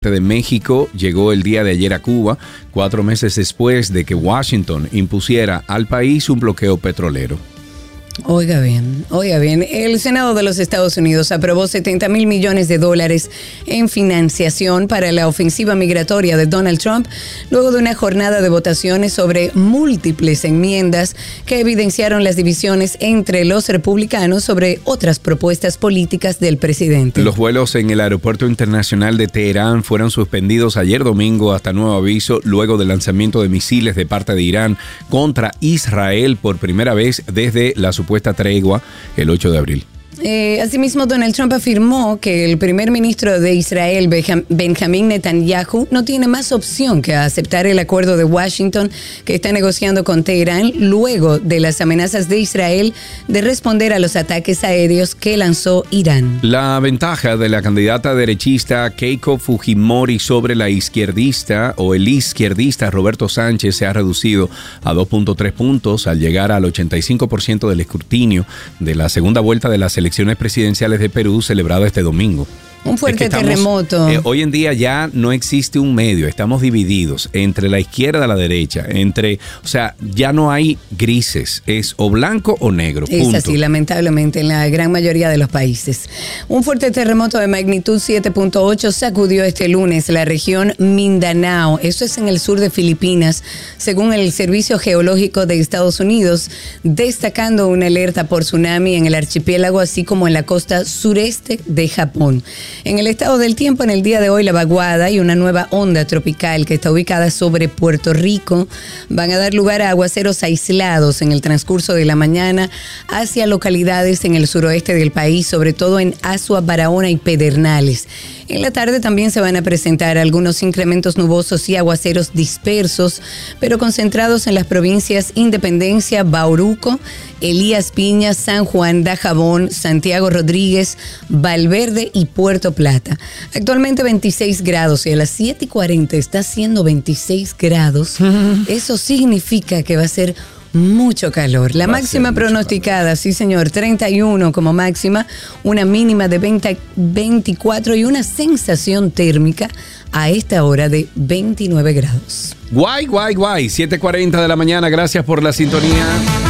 de México llegó el día de ayer a Cuba, 4 meses después de que Washington impusiera al país un bloqueo petrolero. Oiga bien. El Senado de los Estados Unidos aprobó $70,000 millones en financiación para la ofensiva migratoria de Donald Trump, luego de una jornada de votaciones sobre múltiples enmiendas que evidenciaron las divisiones entre los republicanos sobre otras propuestas políticas del presidente. Los vuelos en el aeropuerto internacional de Teherán fueron suspendidos ayer domingo hasta nuevo aviso, luego del lanzamiento de misiles de parte de Irán contra Israel por primera vez desde la supuesta tregua el 8 de abril. Asimismo, Donald Trump afirmó que el primer ministro de Israel, Benjamin Netanyahu, no tiene más opción que aceptar el acuerdo de Washington que está negociando con Teherán luego de las amenazas de Israel de responder a los ataques aéreos que lanzó Irán. La ventaja de la candidata derechista Keiko Fujimori sobre la izquierdista o el izquierdista Roberto Sánchez se ha reducido a 2.3 puntos al llegar al 85% del escrutinio de la segunda vuelta de las elecciones presidenciales de Perú celebrado este domingo. Un fuerte terremoto. Hoy en día ya no existe un medio, estamos divididos entre la izquierda y la derecha, ya no hay grises, es o blanco o negro. Es así, lamentablemente, en la gran mayoría de los países. Un fuerte terremoto de magnitud 7.8 sacudió este lunes la región Mindanao, eso es en el sur de Filipinas, según el Servicio Geológico de Estados Unidos, destacando una alerta por tsunami en el archipiélago, así como en la costa sureste de Japón. En el estado del tiempo, en el día de hoy, la vaguada y una nueva onda tropical que está ubicada sobre Puerto Rico van a dar lugar a aguaceros aislados en el transcurso de la mañana hacia localidades en el suroeste del país, sobre todo en Azua, Barahona y Pedernales. En la tarde también se van a presentar algunos incrementos nubosos y aguaceros dispersos, pero concentrados en las provincias Independencia, Bauruco, Elías Piña, San Juan, Dajabón, Santiago Rodríguez, Valverde y Puerto Plata. Actualmente 26 grados y a las 7:40 está haciendo 26 grados. Eso significa que va a ser mucho calor. La máxima pronosticada, sí señor, 31 como máxima, una mínima de 24 y una sensación térmica a esta hora de 29 grados. Guay, 7:40 de la mañana, gracias por la sintonía.